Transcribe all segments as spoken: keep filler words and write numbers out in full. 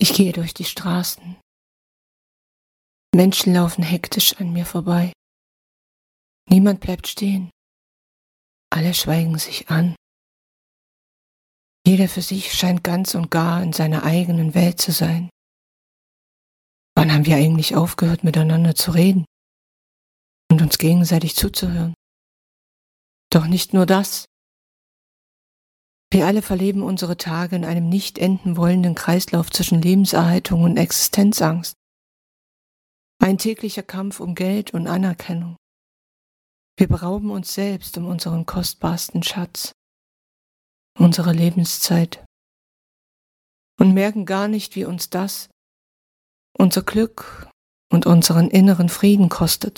Ich gehe durch die Straßen. Menschen laufen hektisch an mir vorbei. Niemand bleibt stehen. Alle schweigen sich an. Jeder für sich scheint ganz und gar in seiner eigenen Welt zu sein. Wann haben wir eigentlich aufgehört, miteinander zu reden und uns gegenseitig zuzuhören? Doch nicht nur das. Wir alle verleben unsere Tage in einem nicht enden wollenden Kreislauf zwischen Lebenserhaltung und Existenzangst. Ein täglicher Kampf um Geld und Anerkennung. Wir berauben uns selbst um unseren kostbarsten Schatz, unsere Lebenszeit, und merken gar nicht, wie uns das unser Glück und unseren inneren Frieden kostet.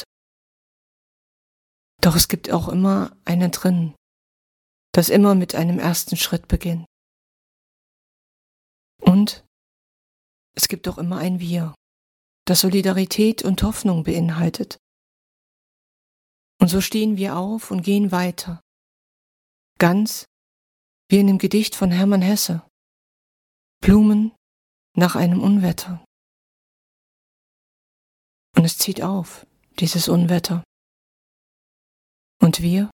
Doch es gibt auch immer einen drin, das immer mit einem ersten Schritt beginnt. Und es gibt auch immer ein Wir, das Solidarität und Hoffnung beinhaltet. Und so stehen wir auf und gehen weiter, ganz wie in dem Gedicht von Hermann Hesse, Blumen nach einem Unwetter. Und es zieht auf, dieses Unwetter. Und wir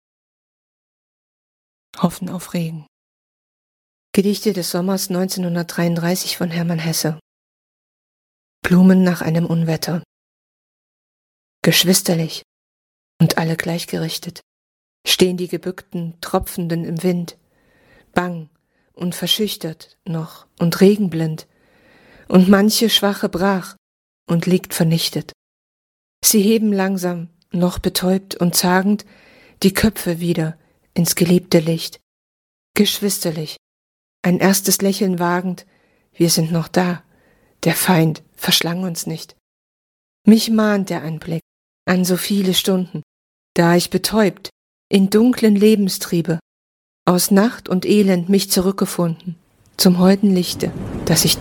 hoffen auf Regen. Gedichte des Sommers neunzehnhundertdreiunddreißig von Hermann Hesse. Blumen nach einem Unwetter. Geschwisterlich und alle gleichgerichtet stehen die gebückten, tropfenden im Wind, bang und verschüchtert noch und regenblind, und manche Schwache brach und liegt vernichtet. Sie heben langsam, noch betäubt und zagend, die Köpfe wieder ins geliebte Licht. Geschwisterlich, ein erstes Lächeln wagend, wir sind noch da, der Feind verschlang uns nicht. Mich mahnt der Anblick an so viele Stunden, da ich betäubt in dunklen Lebenstriebe aus Nacht und Elend mich zurückgefunden zum holden Lichte, das ich